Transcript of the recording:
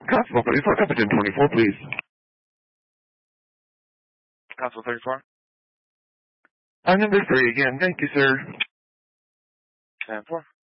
Constable 34, Compton 24, please. Constable 34. Number 3 again. Thank you, sir. 10-4.